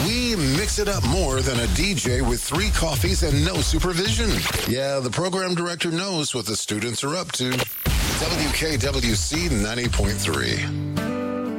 We mix it up more than a DJ with 3 coffees and no supervision. Yeah, the program director knows what the students are up to. WKWC 90.3.